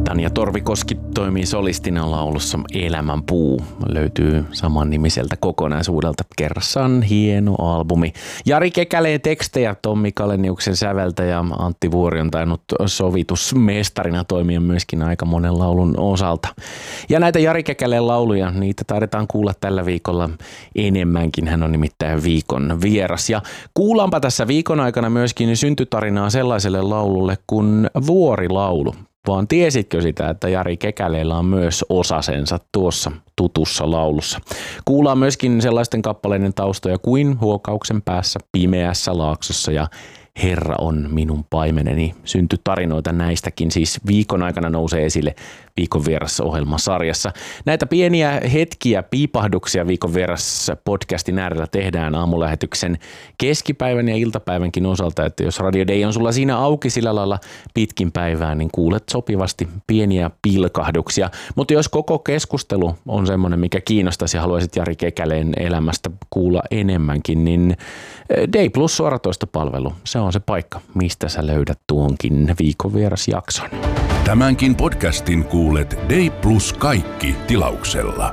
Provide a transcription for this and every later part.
Tanja Torvikoski toimii solistina laulussa Elämän puu. Löytyy samannimiseltä kokonaisuudelta. Kerrassaan hieno albumi. Jari Kekäleen tekstejä, Tommi Kaleniuksen säveltäjä, Antti Vuori on tainnut sovitusmestarina toimia myöskin aika monen laulun osalta. Ja näitä Jari Kekäleen lauluja, niitä taidetaan kuulla tällä viikolla enemmänkin. Hän on nimittäin viikon vieras. Ja kuullaanpa tässä viikon aikana myöskin syntytarinaa sellaiselle laululle kuin Vuorilaulu. Vaan tiesitkö sitä, että Jari Kekäleellä on myös osasensa tuossa tutussa laulussa? Kuullaan myöskin sellaisten kappaleiden taustoja kuin Huokauksen päässä, Pimeässä laaksossa ja Herra on minun paimeneni. Syntytarinoita näistäkin siis viikon aikana nousee esille Viikon vierassa -ohjelmasarjassa. Näitä pieniä hetkiä, piipahduksia Viikon vierassa podcastin äärellä tehdään aamulähetyksen keskipäivän ja iltapäivänkin osalta, että jos Radio Day on sulla siinä auki sillä lailla pitkin päivää, niin kuulet sopivasti pieniä pilkahduksia. Mutta jos koko keskustelu on semmoinen, mikä kiinnostaisi ja haluaisit Jari Kekäleen elämästä kuulla enemmänkin, niin Day Plus suoratoistopalvelu, se on se paikka, mistä sä löydät tuonkin Viikon vierasjakson. Tämänkin podcastin kuulet Day Plus kaikki -tilauksella.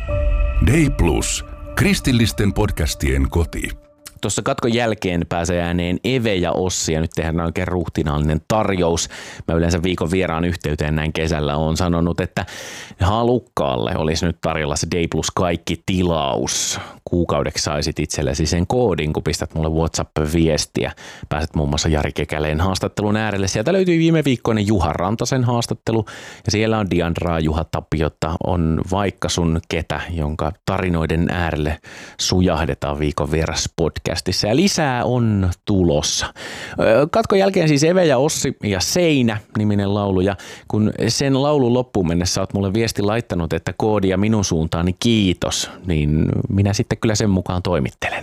Day Plus, kristillisten podcastien koti. Tuossa katkon jälkeen pääsee ääneen Eve ja Ossi ja nyt tehdään oikein ruhtinaallinen tarjous. Mä yleensä Viikon vieraan yhteyteen näin kesällä on sanonut, että halukkaalle olisi nyt tarjolla se Day Plus kaikki -tilaus. Kuukaudeksi saisit itsellesi sen koodin, kun pistät mulle WhatsApp-viestiä. Pääset muun muassa Jari Kekäleen haastattelun äärelle. Sieltä löytyy viime viikkoinen Juha Rantasen haastattelu ja siellä on Diandraa, Juha Tapiota, on vaikka sun ketä, jonka tarinoiden äärelle sujahdetaan Viikon vieras podcastissa ja lisää on tulossa. Katkon jälkeen siis Eve ja Ossi ja Seinä -niminen laulu ja kun sen laulun loppuun mennessä oot mulle viesti laittanut, että koodia minun suuntaani kiitos, niin minä sitten kyllä sen mukaan toimittelen.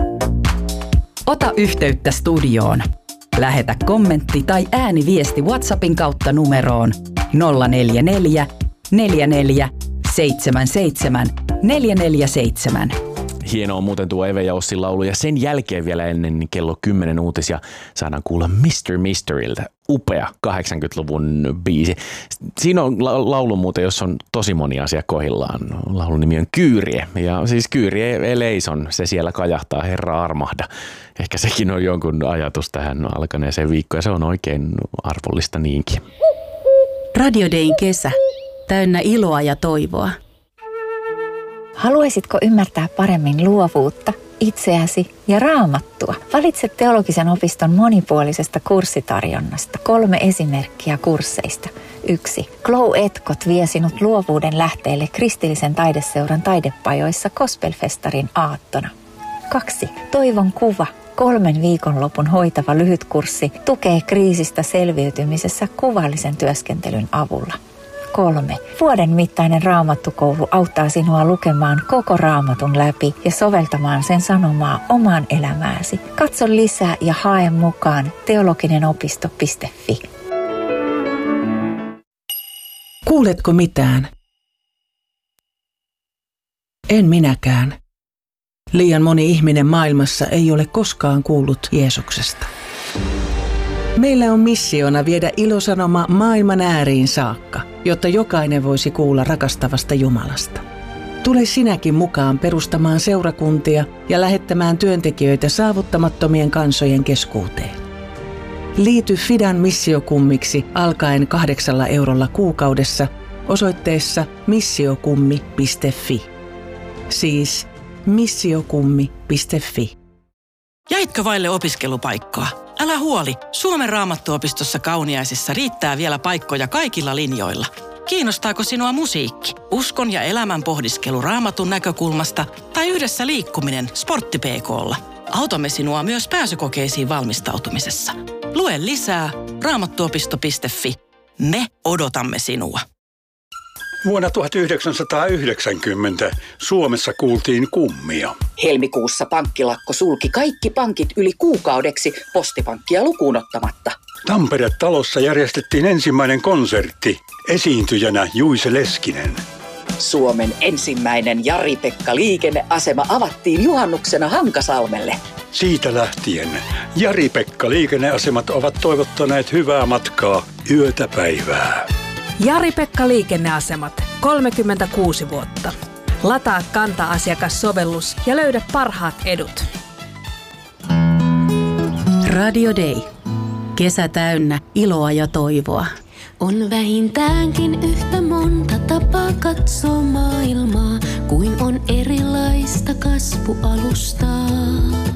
Ota yhteyttä studioon. Lähetä kommentti tai ääniviesti WhatsAppin kautta numeroon 044 44 77 447. Hienoa muuten tuo Eve ja Ossin laulu ja sen jälkeen vielä ennen kello 10 uutisia saadaan kuulla Mr. Mysteryltä. Upea 80-luvun biisi. Siinä on laulu muuten, jossa on tosi moni asia kohdillaan. Laulun nimi on Kyyrie ja siis Kyyrie Eleison, se siellä kajahtaa, Herra armahda. Ehkä sekin on jonkun ajatus tähän alkaneeseen viikkoon ja se on oikein arvollista niinkin. Radio Dayn kesä, täynnä iloa ja toivoa. Haluaisitko ymmärtää paremmin luovuutta, itseäsi ja Raamattua? Valitse teologisen opiston monipuolisesta kurssitarjonnasta 3 esimerkkiä kursseista. 1. Glow Etkot vie sinut luovuuden lähteelle kristillisen taideseuran taidepajoissa Gospelfestarin aattona. 2. Toivon kuva. 3 viikonlopun hoitava lyhytkurssi tukee kriisistä selviytymisessä kuvallisen työskentelyn avulla. 3. Vuoden mittainen raamattukoulu auttaa sinua lukemaan koko raamatun läpi ja soveltamaan sen sanomaa omaan elämääsi. Katso lisää ja hae mukaan teologinenopisto.fi. Kuuletko mitään? En minäkään. Liian moni ihminen maailmassa ei ole koskaan kuullut Jeesuksesta. Meillä on missiona viedä ilosanoma maailman ääriin saakka, jotta jokainen voisi kuulla rakastavasta Jumalasta. Tule sinäkin mukaan perustamaan seurakuntia ja lähettämään työntekijöitä saavuttamattomien kansojen keskuuteen. Liity Fidan missiokummiksi alkaen 8 eurolla kuukaudessa osoitteessa missiokummi.fi. Siis missiokummi.fi. Jäitkö vaille opiskelupaikkaa? Älä huoli, Suomen Raamattuopistossa Kauniaisissa riittää vielä paikkoja kaikilla linjoilla. Kiinnostaako sinua musiikki, uskon ja elämän pohdiskelu Raamatun näkökulmasta tai yhdessä liikkuminen Sportti-PK:lla? Autamme sinua myös pääsykokeisiin valmistautumisessa. Lue lisää raamattuopisto.fi. Me odotamme sinua. Vuonna 1990 Suomessa kuultiin kummia. Helmikuussa pankkilakko sulki kaikki pankit yli kuukaudeksi Postipankkia lukuun ottamatta. Tampere-talossa järjestettiin ensimmäinen konsertti. Esiintyjänä Juise Leskinen. Suomen ensimmäinen Jari-Pekka liikenneasema avattiin juhannuksena Hankasalmelle. Siitä lähtien Jari-Pekka liikenneasemat ovat toivottaneet hyvää matkaa yötä päivää. Jari-Pekka Liikenneasemat, 36 vuotta. Lataa Kanta-asiakassovellus ja löydä parhaat edut. Radio Day. Kesä täynnä iloa ja toivoa. On vähintäänkin yhtä monta tapaa katsoa maailmaa, kuin on erilaista kasvualustaa.